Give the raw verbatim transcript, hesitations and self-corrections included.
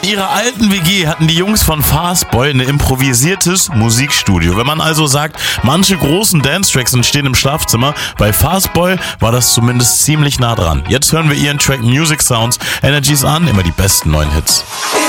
ihrer alten W G hatten die Jungs von Fastboy ein improvisiertes Musikstudio. Wenn man also sagt, manche großen Dance-Tracks entstehen im Schlafzimmer, bei Fastboy war das zumindest ziemlich nah dran. Jetzt hören wir ihren Track Music Sounds. Energies an, immer die besten neuen Hits.